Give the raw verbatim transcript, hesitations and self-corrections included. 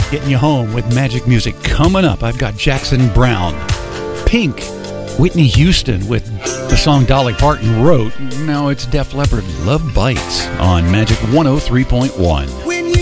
getting you home with magic music. Coming up, I've got Jackson Browne, Pink, Whitney Houston with the song Dolly Parton wrote. Now it's Def Leppard, Love Bites on Magic one oh three point one.